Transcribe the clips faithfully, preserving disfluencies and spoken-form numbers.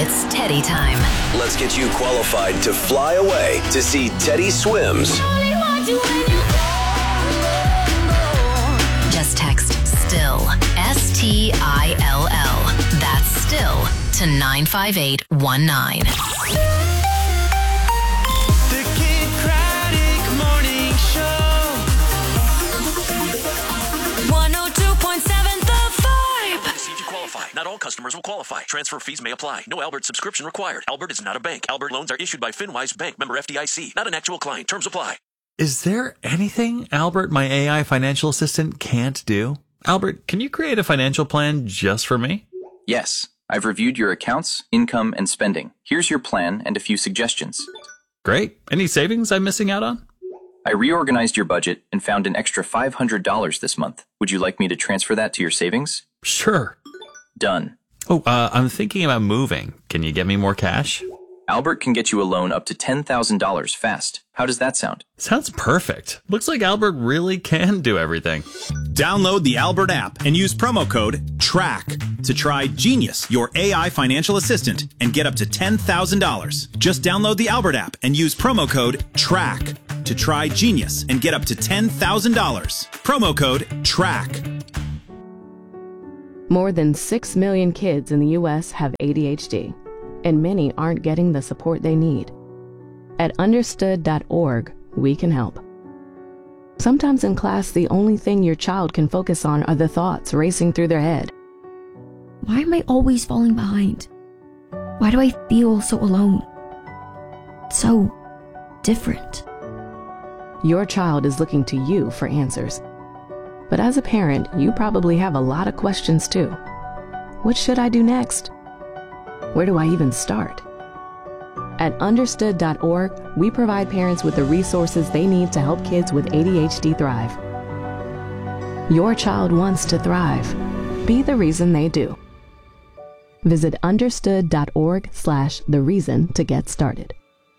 It's Teddy time. Let's get you qualified to fly away to see Teddy Swims. Just text STILL, S T I L L. That's STILL to nine five eight one nine. The Kid Craddock Morning Show. one oh two point seven The Vibe. See if you qualify. Not all customers will qualify. Transfer fees may apply. No Albert subscription required. Albert is not a bank. Albert loans are issued by FinWise Bank, member F D I C. Not an actual client. Terms apply. Is there anything Albert, my A I financial assistant, can't do? Albert, can you create a financial plan just for me? Yes. I've reviewed your accounts, income, and spending. Here's your plan and a few suggestions. Great. Any savings I'm missing out on? I reorganized your budget and found an extra five hundred dollars this month. Would you like me to transfer that to your savings? Sure. Done. Oh, uh, I'm thinking about moving. Can you get me more cash? Albert can get you a loan up to ten thousand dollars fast. How does that sound? Sounds perfect. Looks like Albert really can do everything. Download the Albert app and use promo code TRACK to try Genius, your A I financial assistant, and get up to ten thousand dollars. Just download the Albert app and use promo code TRACK to try Genius and get up to ten thousand dollars. Promo code TRACK. More than six million kids in the U S have A D H D, and many aren't getting the support they need. At understood dot org, we can help. Sometimes in class, the only thing your child can focus on are the thoughts racing through their head. Why am I always falling behind? Why do I feel so alone? So different. Your child is looking to you for answers. But as a parent, you probably have a lot of questions too. What should I do next? Where do I even start? At understood dot org, we provide parents with the resources they need to help kids with A D H D thrive. Your child wants to thrive. Be the reason they do. Visit understood dot org slash the reason to get started.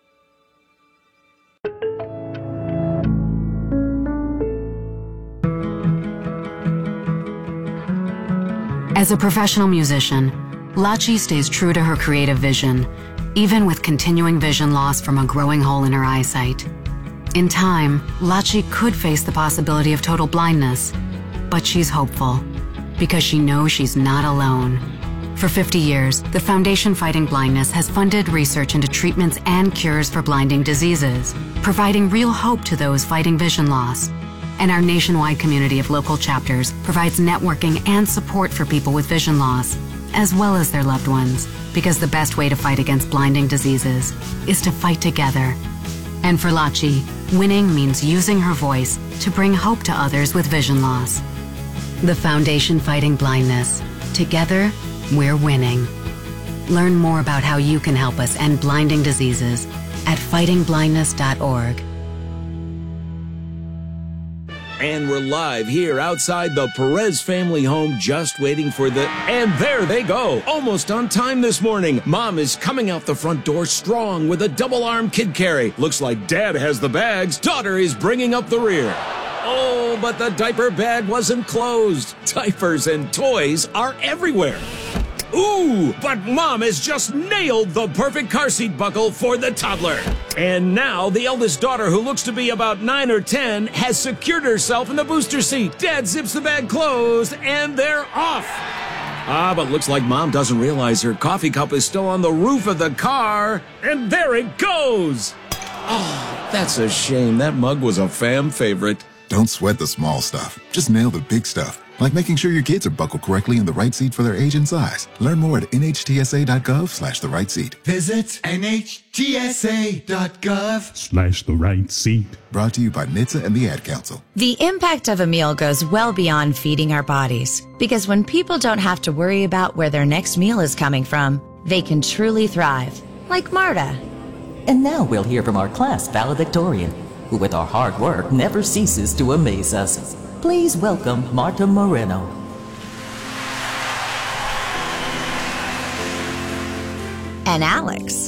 As a professional musician, Lachi stays true to her creative vision, even with continuing vision loss from a growing hole in her eyesight. In time, Lachi could face the possibility of total blindness, but she's hopeful because she knows she's not alone. For fifty years, the Foundation Fighting Blindness has funded research into treatments and cures for blinding diseases, providing real hope to those fighting vision loss. And our nationwide community of local chapters provides networking and support for people with vision loss, as well as their loved ones, because the best way to fight against blinding diseases is to fight together. And for Lachi, winning means using her voice to bring hope to others with vision loss. The Foundation Fighting Blindness. Together, we're winning. Learn more about how you can help us end blinding diseases at fighting blindness dot org. And we're live here outside the Perez family home, just waiting for the... And there they go, almost on time this morning. Mom is coming out the front door strong with a double-arm kid carry. Looks like Dad has the bags. Daughter is bringing up the rear. Oh, but the diaper bag wasn't closed. Diapers and toys are everywhere. Ooh, but Mom has just nailed the perfect car seat buckle for the toddler. And now the eldest daughter, who looks to be about nine or ten, has secured herself in the booster seat. Dad zips the bag closed, and they're off. Ah, but looks like Mom doesn't realize her coffee cup is still on the roof of the car. And there it goes. Oh, that's a shame. That mug was a fam favorite. Don't sweat the small stuff. Just nail the big stuff. Like making sure your kids are buckled correctly in the right seat for their age and size. Learn more at N H T S A dot gov slash the right seat. Visit N H T S A dot gov slash the right seat. Brought to you by N H T S A and the Ad Council. The impact of a meal goes well beyond feeding our bodies. Because when people don't have to worry about where their next meal is coming from, they can truly thrive. Like Marta. And now we'll hear from our class valedictorian, who with our hard work never ceases to amaze us. Please welcome Marta Moreno. And Alex.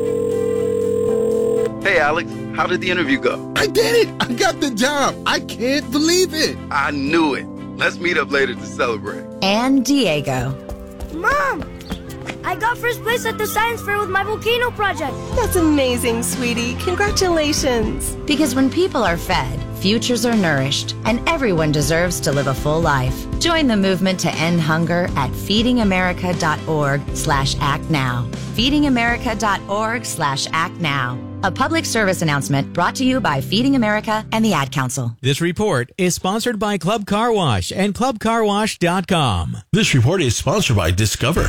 Hey, Alex, how did the interview go? I did it! I got the job! I can't believe it! I knew it. Let's meet up later to celebrate. And Diego. Mom, I I got first place at the science fair with my volcano project. That's amazing, sweetie. Congratulations. Because when people are fed, futures are nourished, and everyone deserves to live a full life. Join the movement to end hunger at feedingamerica.org slash act now. feedingamerica.org slash act now. A public service announcement brought to you by Feeding America and the Ad Council. This report is sponsored by Club Car Wash and club car wash dot com. This report is sponsored by Discover.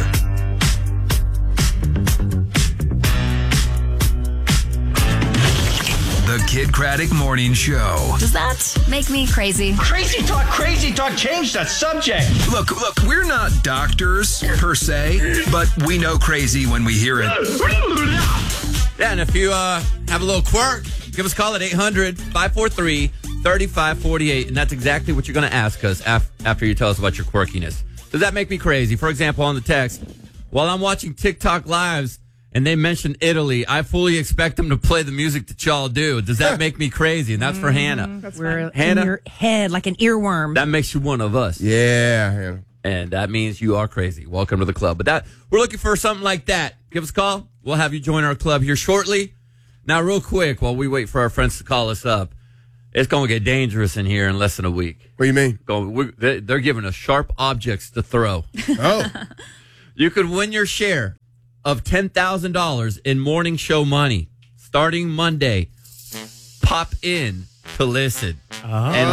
The Kid Craddock Morning Show. Does that make me crazy? Crazy talk, crazy talk, change that subject. Look, look, we're not doctors per se, but we know crazy when we hear it. Yeah, and if you uh, have a little quirk, give us a call at eight hundred, five four three, three five four eight, and that's exactly what you're going to ask us af- after you tell us about your quirkiness. Does that make me crazy? For example, on the text, while I'm watching TikTok lives and they mention Italy, I fully expect them to play the music that y'all do. Does that make me crazy? And that's for Hannah. That's We're Hannah, in your head like an earworm. That makes you one of us. Yeah, Hannah. And that means you are crazy. Welcome to the club. But that we're looking for something like that. Give us a call. We'll have you join our club here shortly. Now, real quick, while we wait for our friends to call us up, it's going to get dangerous in here in less than a week. What do you mean? Go, we're, they're giving us sharp objects to throw. Oh. You could win your share of ten thousand dollars in morning show money starting Monday. Pop in to listen oh. and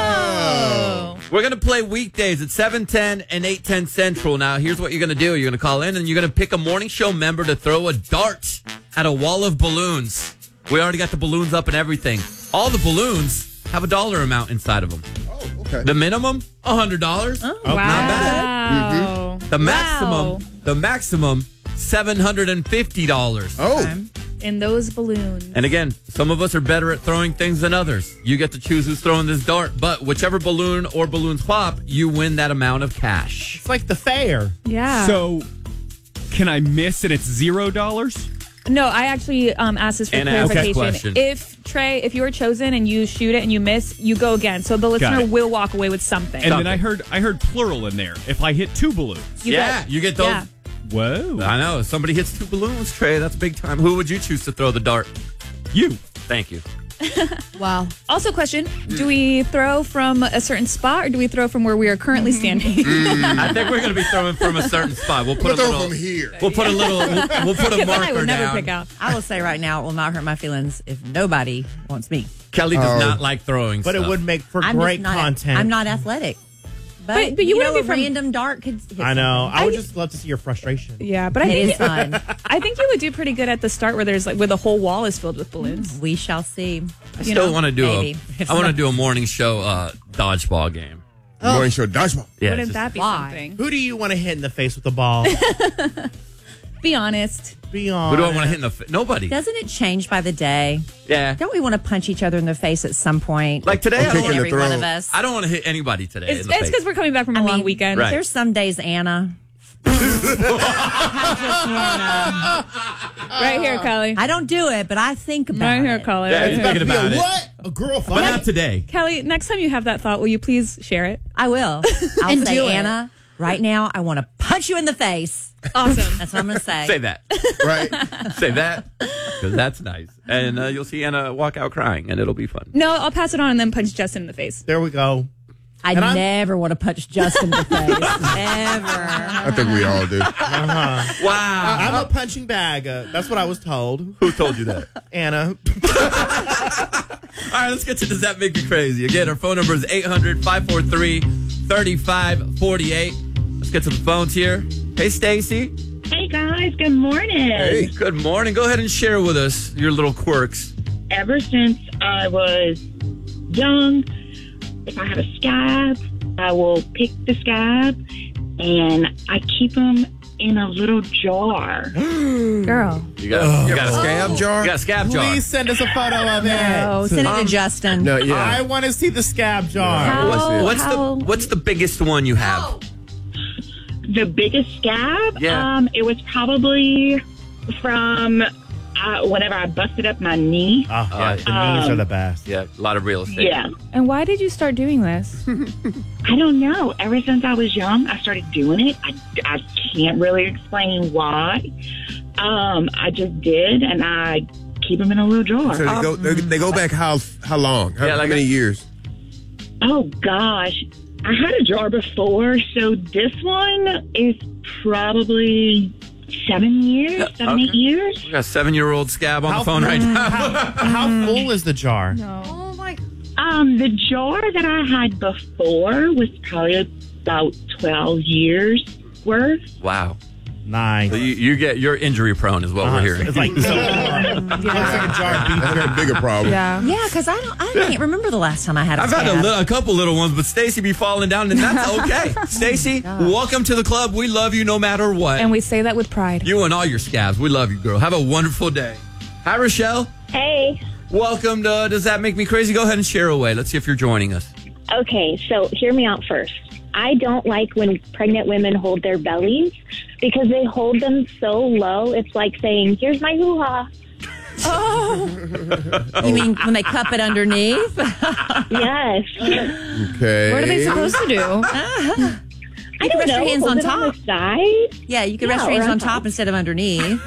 win. We're going to play weekdays at seven ten and eight ten Central. Now, here's what you're going to do. You're going to call in and you're going to pick a morning show member to throw a dart at a wall of balloons. We already got the balloons up and everything. All the balloons have a dollar amount inside of them. Oh, okay. The minimum, one hundred dollars. Oh, Not wow. bad. Mm-hmm. The maximum, Wow. the maximum, seven hundred fifty dollars. Oh. In those balloons. And again, some of us are better at throwing things than others. You get to choose who's throwing this dart, but whichever balloon or balloons pop, you win that amount of cash. It's like the fair. Yeah. So, can I miss and it's zero dollars? No, I actually um, asked this for And ask clarification. that question. If, Trey, if you were chosen and you shoot it and you miss, you go again. So the listener it. will walk away with something. And then I heard I heard plural in there. If I hit two balloons. You yeah, get- you get those. yeah. Whoa. I know. If somebody hits two balloons, Trey, that's big time. Who would you choose to throw the dart? You. Thank you. Wow. Also, question: do we throw from a certain spot, or do we throw from where we are currently standing? I think we're going to be throwing from a certain spot. We'll put We'll a throw little. from here. We'll put a little. We'll, we'll put a Then I marker would never down. pick out. I will say right now, it will not hurt my feelings if nobody wants me. Kelly does Oh. not like throwing But stuff. it would make for I'm great just not, content. I'm not athletic. But, But- but you you wouldn't know, be a from- random dart could hit I know. I would I- just love to see your frustration. Yeah, but I It think is fun. I think you would do pretty good at the start, where there's like where the whole wall is filled with balloons. We shall see. I still want to do maybe. a. I want to do a morning show uh, dodgeball game. Morning show dodgeball. Yeah, Wouldn't just- that be Why? something? Who do you want to hit in the face with the ball? Be honest. Be Who honest. do I want to hit in the? Fa- Nobody. Doesn't it change by the day? Yeah. Don't we want to punch each other in the face at some point? Like today, I don't, kicking the Every one throat. of us. I don't want to hit anybody today. It's in the it's face. because we're coming back from a I long mean, weekend. Right. There's some days, Anna. Right here, Kelly. I don't do it, but I think about Right here, it. Kelly. Yeah, Right he's here. thinking about it. What? A girl But fight? not today. Kelly, next time you have that thought, will you please share it? I will. I'll And say, do it. Anna, right now, I want to punch you in the face. Awesome. That's what I'm going to say. Say that. Right. Say that. Because that's nice. And uh, you'll see Anna walk out crying, and it'll be fun. No, I'll pass it on and then punch Justin in the face. There we go. I And I'm- never want to punch Justin in the face. Ever. I think we all do. Uh-huh. Wow. I'm a punching bag. Uh, that's what I was told. Who told you that? Anna. All right, let's get to Does That Make Me Crazy? Again, our phone number is eight hundred, five four three, three five four eight. Let's get to the phones here. Hey, Stacy. Hey, guys. Good morning. Hey, good morning. Go ahead and share with us your little quirks. Ever since I was young, if I have a scab, I will pick the scab and I keep them in a little jar. Girl. You got, you got a Scab scab jar? You got a scab jar. Please send us a photo of it. No, send it to Justin. No, yeah. I want to see the scab jar. How- What's, what's how- the What's the biggest one you have? The biggest scab? Yeah. Um, it was probably from I, whenever I busted up my knee. Oh, yeah, the Um, knees are the best. Yeah, a lot of real estate. Yeah. And why did you start doing this? I don't know. Ever since I was young, I started doing it. I, I can't really explain why. Um, I just did, and I keep them in a little drawer. So they go, they, they go back how how long? How, Yeah, like how many a- years? Oh, gosh. I had a jar before, so this one is probably seven years, Yeah, seven, okay. eight years. We got a seven-year-old scab on How- the phone right now. How, how full is the jar? No. Um, the jar that I had before was probably about twelve years worth. Wow. Nice. So you, you get you're injury prone is what Uh-huh. we're hearing. It's like, so, uh, looks like a jar of beef I got a bigger problem. Yeah. Yeah, because I don't. I can't remember the last time I had a I've had a, scab. li- a couple little ones, but Stacy be falling down, and that's okay. Stacy, welcome to the club. We love you no matter what. And we say that with pride. You and all your scabs. We love you, girl. Have a wonderful day. Hi, Rochelle. Hey. Welcome to Does That Make Me Crazy? Go ahead and share away. Let's see if you're joining us. Okay, so hear me out first. I don't like when pregnant women hold their bellies because they hold them so low. It's like saying, here's my hoo-ha. Oh. You mean when they cup it underneath? Yes. Okay. What are they supposed to do? Uh-huh. You can rest know, your hands hold on it on top. the side? Yeah, you can Yeah, rest your hands or on on top instead of underneath.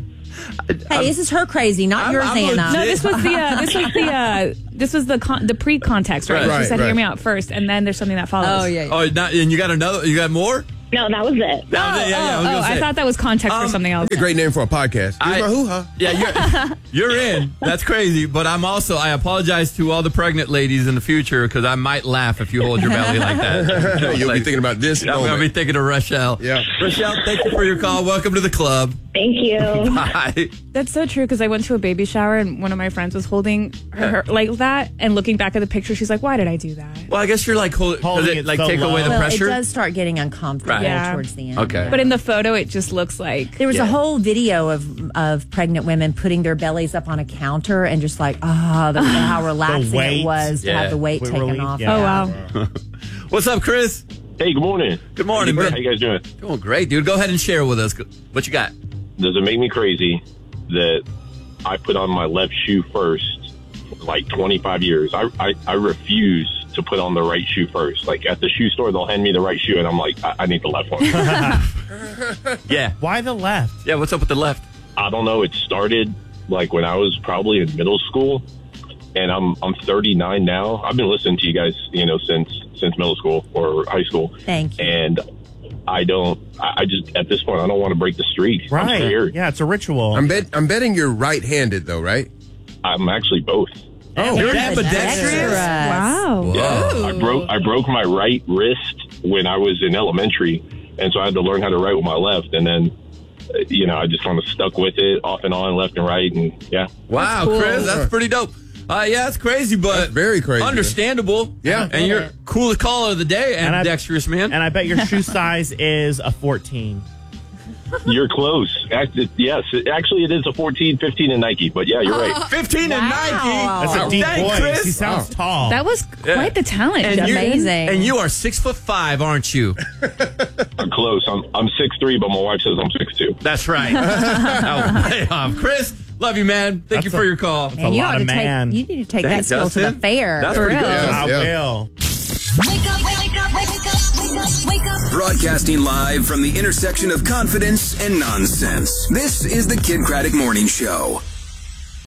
Hey, this is her crazy, not I'm- yours, I'm Anna. legit- No, this was the uh, this was the uh, this was the con- the pre-context, right? Right, She said, right. "Hear me out first, and then there's something that follows." Oh yeah. Oh, not, and you got another? You got more? No, that was it. No, yeah, yeah, I was oh, gonna I say. thought that was context Um, for something else. That's a great name for a podcast. Here's I- my hoo-ha. Yeah, you're, you're in. That's crazy. But I'm also, I apologize to all the pregnant ladies in the future because I might laugh if you hold your belly like that. You'll Like, be thinking about this I'm going to be moment. thinking of Rochelle. Yeah. Rochelle, thank you for your call. Welcome to the club. Thank you. Bye. That's so true because I went to a baby shower and one of my friends was holding her, her like that, and looking back at the picture, she's like, "Why did I do that?" Well, I guess you're like, hold, Holding does it it like so take away the low. Well, pressure? it does start getting uncomfortable Right. Yeah. towards the end. Okay. But in the photo, it just looks like There was Yeah. a whole video of of pregnant women putting their bellies up on a counter and just like, ah, oh, how relaxing weight. it was to Yeah. have the weight Weight taken relief, off. oh wow. What's up, Chris? Hey, good morning. Good morning, How man. you guys doing? Doing great, dude. Go ahead and share with us. What you got? Does it make me crazy that I put on my left shoe first for like twenty-five years? I, I, I refuse to put on the right shoe first. Like at the shoe store, they'll hand me the right shoe, and I'm like, I, I need the left one. Yeah. Why the left? Yeah, what's up with the left? I don't know. It started like when I was probably in middle school, and I'm I'm thirty-nine now. I've been listening to you guys, you know, since since middle school or high school. Thank you. And I don't. I I just at this point, I don't want to break the streak. I'm Right. scared. Yeah, it's a ritual. I'm bet I'm betting you're right-handed though, right? I'm actually both. oh, You're that's ambidextrous? Wow. Whoa. I broke I broke my right wrist when I was in elementary, and so I had to learn how to write with my left. And then, uh, you know, I just kind of stuck with it off and on, left and right, and yeah. Wow, Cool. Chris, that's pretty dope. Uh, yeah, it's crazy, but That's very crazy. understandable. Yeah. and you're coolest caller of the day, And I- ambidextrous man. And I bet your shoe size is a fourteen. You're close. Act- Yes, it- actually, it is a fourteen, fifteen in Nike, but yeah, you're right. fifteen and Nike. That's a deep Dang, voice. Chris. He sounds tall. That was quite the talent. And Devin. you- Amazing. And you are six foot five, aren't you? I'm close. I'm I'm six three, but my wife says I'm six two. That's right. Oh, way off. Chris, love you, man. Thank That's you for a- your call. That's And a you lot ought of to man. take. You need to take Thanks, that skill to Dustin. the fair. That's For pretty real. good. I Yeah. will. Wake up, wake up, wake up, wake up, wake up. Broadcasting live from the intersection of confidence and nonsense. This is the Kid Craddock Morning Show.